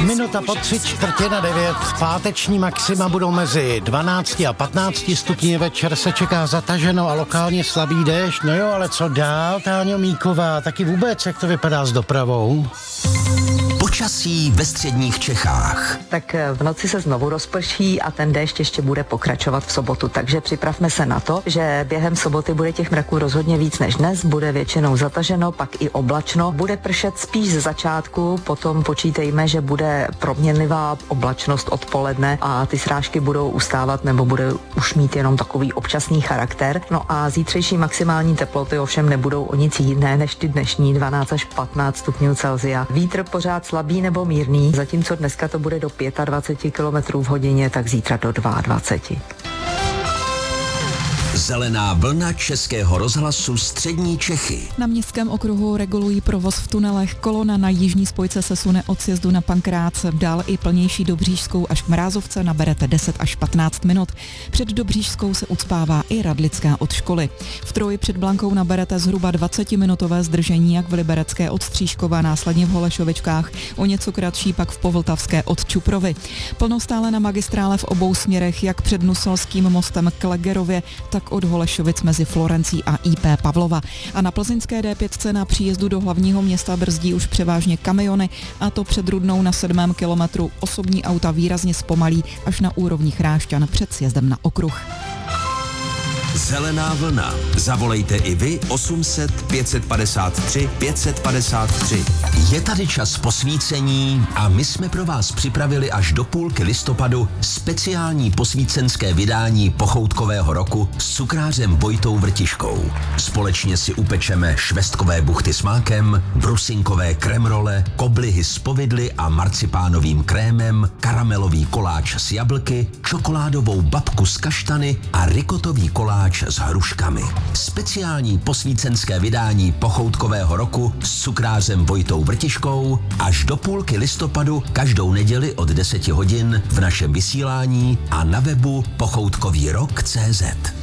Minuta po 8:45, páteční maxima budou mezi 12 a 15 stupni, večer se čeká zataženo a lokálně slabý déšť. No jo, ale co dál, Táňo Míková, taky vůbec, jak to vypadá s dopravou? Počasí ve středních Čechách. Tak v noci se znovu rozprší a ten déšť ještě bude pokračovat v sobotu, takže připravme se na to, že během soboty bude těch mraků rozhodně víc než dnes, bude většinou zataženo, pak i oblačno, bude pršet spíš z začátku, potom počítejme, že bude proměnlivá oblačnost odpoledne a ty srážky budou ustávat nebo bude už mít jenom takový občasný charakter. No a zítřejší maximální teploty ovšem nebudou o nic jiné než ty dnešní 12 až 15 stupňů Celsia. Vítr pořád slabý nebo mírný, zatímco dneska to bude do 25 km v hodině, tak zítra do 22. Zelená vlna Českého rozhlasu střední Čechy. Na Městském okruhu regulují provoz v tunelech. Kolona na jižní spojce se sune od sjezdu na Pankráce. Dál i plnější Dobřížskou až k Mrázovce naberete 10 až 15 minut. Před Dobřížskou se ucpává i Radlická od školy. V Troji před Blankou naberete zhruba 20-minutové zdržení, jak v Liberecké od Stříškova, následně v Holešovičkách, o něco kratší pak v Povltavské od Čuprovy. Plno stále na magistrále v obou směrech, jak před Nuselským mostem k Legerově, tak od Holešovic mezi Florencí a IP Pavlova. A na plzeňské D5 na příjezdu do hlavního města brzdí už převážně kamiony, a to před Rudnou na 7. kilometru. Osobní auta výrazně zpomalí až na úrovni Chrášťan před sjezdem na okruh. Zelená vlna. Zavolejte i vy 800 553 553. Je tady čas posvícení a my jsme pro vás připravili až do půlky listopadu speciální posvícenské vydání pochoutkového roku s cukrářem Vojtou Vrtiškou. Společně si upečeme švestkové buchty s mákem, brusinkové kremrole, koblihy s povidly a marcipánovým krémem, karamelový koláč s jablky, čokoládovou babku s kaštany a rikotový koláč s hruškami. Speciální posvícenské vydání pochoutkového roku s cukrářem Vojtou Vrtiškou až do půlky listopadu každou neděli od 10 hodin v našem vysílání a na webu pochoutkovýrok.cz.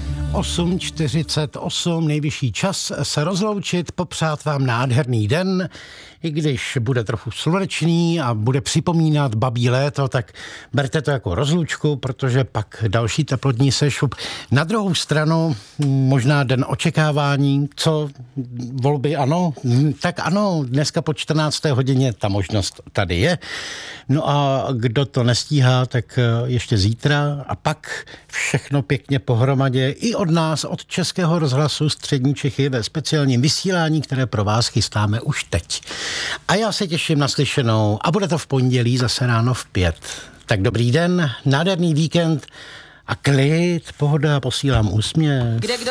8:48, nejvyšší čas se rozloučit, popřát vám nádherný den. I když bude trochu slunečný a bude připomínat babí léto, tak berte to jako rozlučku, protože pak další teplotní sešup. Na druhou stranu možná den očekávání, co volby ano, tak ano, dneska po 14. hodině ta možnost tady je. No a kdo to nestíhá, tak ještě zítra a pak všechno pěkně pohromadě i od nás, od Českého rozhlasu střední Čechy ve speciálním vysílání, které pro vás chystáme už teď. A já se těším na slyšenou a bude to v pondělí zase ráno v 5. Tak dobrý den, nádherný víkend a klid, pohoda, posílám úsměv.